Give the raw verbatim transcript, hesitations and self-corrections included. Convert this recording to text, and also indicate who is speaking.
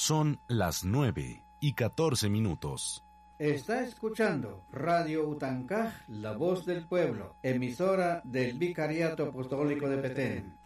Speaker 1: Son las nueve y catorce minutos.
Speaker 2: Está escuchando Radio Utancaj, La Voz del Pueblo, emisora del Vicariato Apostólico de Petén.